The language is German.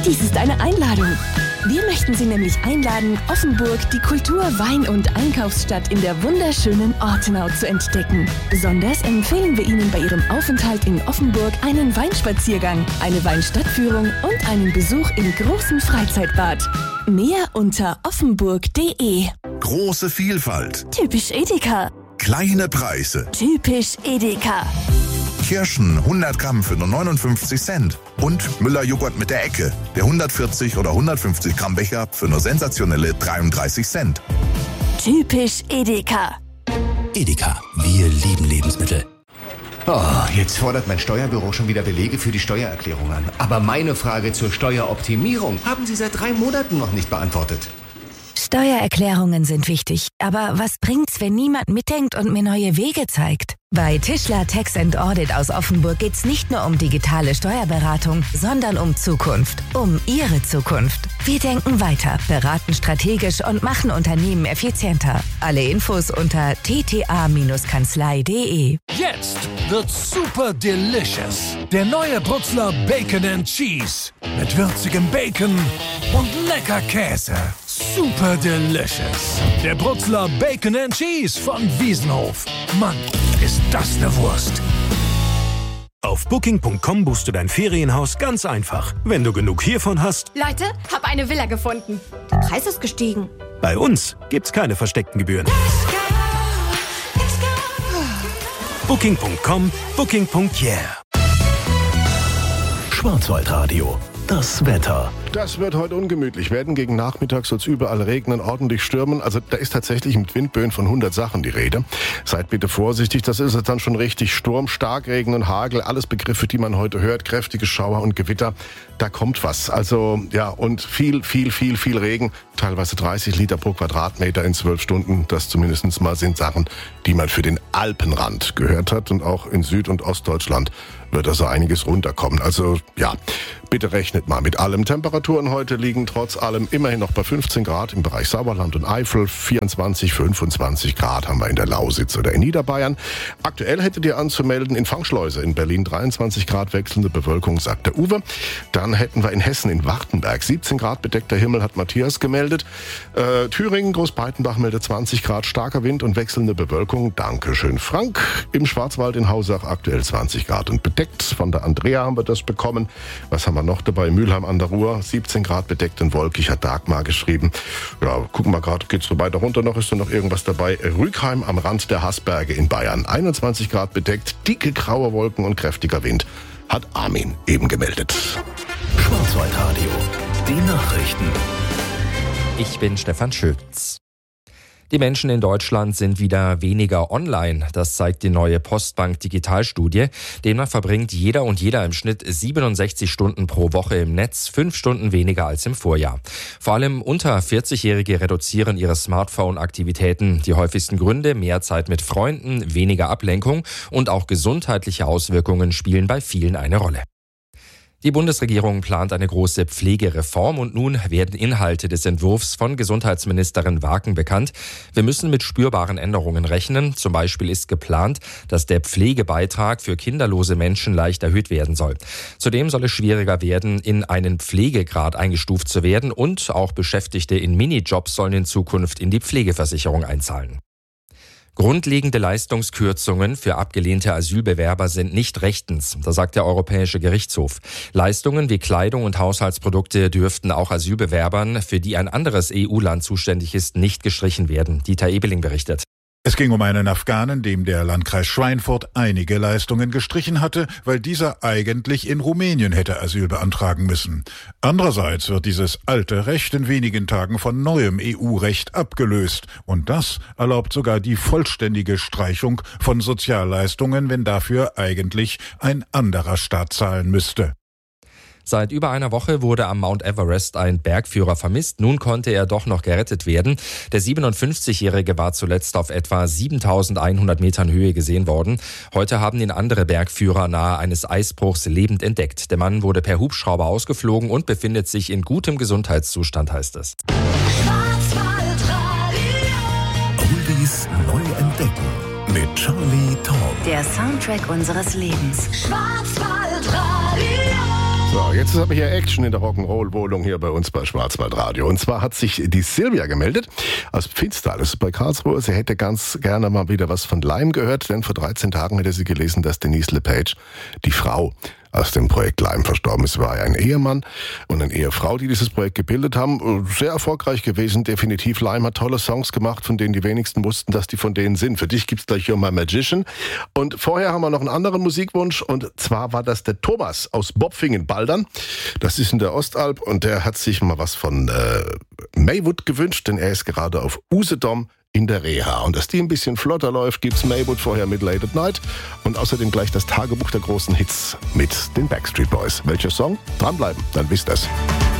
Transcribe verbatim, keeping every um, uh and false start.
Dies ist eine Einladung. Wir möchten Sie nämlich einladen, Offenburg, die Kultur-, Wein- und Einkaufsstadt in der wunderschönen Ortenau zu entdecken. Besonders empfehlen wir Ihnen bei Ihrem Aufenthalt in Offenburg einen Weinspaziergang, eine Weinstadtführung und einen Besuch im großen Freizeitbad. Mehr unter offenburg punkt de. Große Vielfalt. Typisch Edeka. Kleine Preise. Typisch Edeka. Kirschen hundert Gramm für nur neunundfünfzig Cent. Und Müller-Joghurt mit der Ecke. Der hundertvierzig oder hundertfünfzig Gramm Becher für nur sensationelle dreiunddreißig Cent. Typisch Edeka. Edeka, wir lieben Lebensmittel. Oh, jetzt fordert mein Steuerbüro schon wieder Belege für die Steuererklärung an. Aber meine Frage zur Steueroptimierung haben Sie seit drei Monaten noch nicht beantwortet. Steuererklärungen sind wichtig, aber was bringt's, wenn niemand mitdenkt und mir neue Wege zeigt? Bei Tischler Tax and Audit aus Offenburg geht's nicht nur um digitale Steuerberatung, sondern um Zukunft, um Ihre Zukunft. Wir denken weiter, beraten strategisch und machen Unternehmen effizienter. Alle Infos unter t t a Kanzlei punkt de. Jetzt wird's super delicious. Der neue Brutzler Bacon and Cheese. Mit würzigem Bacon und lecker Käse. Super delicious. Der Brutzler Bacon and Cheese von Wiesenhof. Mann, ist das eine Wurst. Auf booking punkt com buchst du dein Ferienhaus ganz einfach. Wenn du genug hiervon hast. Leute, hab eine Villa gefunden. Der Preis ist gestiegen. Bei uns gibt's keine versteckten Gebühren. booking punkt com, booking punkt yeah. Schwarzwaldradio. Das Wetter. Das wird heute ungemütlich werden. Gegen Nachmittag soll es überall regnen, ordentlich stürmen. Also da ist tatsächlich mit Windböen von hundert Sachen die Rede. Seid bitte vorsichtig, das ist es dann schon richtig. Sturm, Starkregen und Hagel, alles Begriffe, die man heute hört. Kräftige Schauer und Gewitter, da kommt was. Also ja, und viel, viel, viel, viel Regen. Teilweise dreißig Liter pro Quadratmeter in zwölf Stunden. Das zumindest mal sind Sachen, die man für den Alpenrand gehört hat. Und auch in Süd- und Ostdeutschland wird also einiges runterkommen. Also ja, bitte rechnet mal mit allem. Temperaturen heute liegen trotz allem immerhin noch bei fünfzehn Grad im Bereich Sauerland und Eifel. vierundzwanzig, fünfundzwanzig Grad haben wir in der Lausitz oder in Niederbayern. Aktuell hättet ihr anzumelden in Fangschleuse in Berlin dreiundzwanzig Grad wechselnde Bewölkung, sagt der Uwe. Dann hätten wir in Hessen in Wartenberg siebzehn Grad bedeckter Himmel, hat Matthias gemeldet. Äh, Thüringen, Großbreitenbach meldet zwanzig Grad, starker Wind und wechselnde Bewölkung. Dankeschön, Frank. Im Schwarzwald in Hausach aktuell zwanzig Grad und bedeckt. Von der Andrea haben wir das bekommen. Was haben wir noch dabei? Mülheim an der Ruhr, siebzehn Grad bedeckt und wolkig, hat Dagmar geschrieben. Ja, gucken wir gerade, geht's so weiter runter noch, ist da noch irgendwas dabei? Rügheim am Rand der Haßberge in Bayern, einundzwanzig Grad bedeckt, dicke graue Wolken und kräftiger Wind, hat Armin eben gemeldet. Schwarzwaldradio. Die Nachrichten. Ich bin Stefan Schütz. Die Menschen in Deutschland sind wieder weniger online. Das zeigt die neue Postbank Digitalstudie. Demnach verbringt jeder und jeder im Schnitt siebenundsechzig Stunden pro Woche im Netz, fünf Stunden weniger als im Vorjahr. Vor allem unter vierzig-Jährige reduzieren ihre Smartphone-Aktivitäten. Die häufigsten Gründe: mehr Zeit mit Freunden, weniger Ablenkung und auch gesundheitliche Auswirkungen spielen bei vielen eine Rolle. Die Bundesregierung plant eine große Pflegereform und nun werden Inhalte des Entwurfs von Gesundheitsministerin Waken bekannt. Wir müssen mit spürbaren Änderungen rechnen. Zum Beispiel ist geplant, dass der Pflegebeitrag für kinderlose Menschen leicht erhöht werden soll. Zudem soll es schwieriger werden, in einen Pflegegrad eingestuft zu werden und auch Beschäftigte in Minijobs sollen in Zukunft in die Pflegeversicherung einzahlen. Grundlegende Leistungskürzungen für abgelehnte Asylbewerber sind nicht rechtens, das sagt der Europäische Gerichtshof. Leistungen wie Kleidung und Haushaltsprodukte dürften auch Asylbewerbern, für die ein anderes E U-Land zuständig ist, nicht gestrichen werden. Dieter Ebeling berichtet. Es ging um einen Afghanen, dem der Landkreis Schweinfurt einige Leistungen gestrichen hatte, weil dieser eigentlich in Rumänien hätte Asyl beantragen müssen. Andererseits wird dieses alte Recht in wenigen Tagen von neuem E U-Recht abgelöst. Und das erlaubt sogar die vollständige Streichung von Sozialleistungen, wenn dafür eigentlich ein anderer Staat zahlen müsste. Seit über einer Woche wurde am Mount Everest ein Bergführer vermisst. Nun konnte er doch noch gerettet werden. Der siebenundfünfzigjährige war zuletzt auf etwa siebentausendeinhundert Metern Höhe gesehen worden. Heute haben ihn andere Bergführer nahe eines Eisbruchs lebend entdeckt. Der Mann wurde per Hubschrauber ausgeflogen und befindet sich in gutem Gesundheitszustand, heißt es. Oldies neu entdecken mit Charlie Tom. Der Soundtrack unseres Lebens. So, jetzt jetzt haben wir hier Action in der Rock'n'Roll-Wohnung hier bei uns bei Schwarzwaldradio. Und zwar hat sich die Silvia gemeldet aus Pfinstal, das ist bei Karlsruhe. Sie hätte ganz gerne mal wieder was von Lime gehört, denn vor dreizehn Tagen hätte sie gelesen, dass Denise LePage, die Frau aus dem Projekt Lime, verstorben ist. War ein Ehemann und eine Ehefrau, die dieses Projekt gebildet haben. Sehr erfolgreich gewesen, definitiv. Lime hat tolle Songs gemacht, von denen die wenigsten wussten, dass die von denen sind. Für dich gibt's gleich You're My Magician. Und vorher haben wir noch einen anderen Musikwunsch, und zwar war das der Thomas aus Bopfingen-Baldern. Das ist in der Ostalb, und der hat sich mal was von äh, Maywood gewünscht, denn er ist gerade auf Usedom in der Reha. Und dass die ein bisschen flotter läuft, gibt's Maywood vorher mit Late at Night und außerdem gleich das Tagebuch der großen Hits mit den Backstreet Boys. Welcher Song? Dranbleiben, dann wisst ihr's.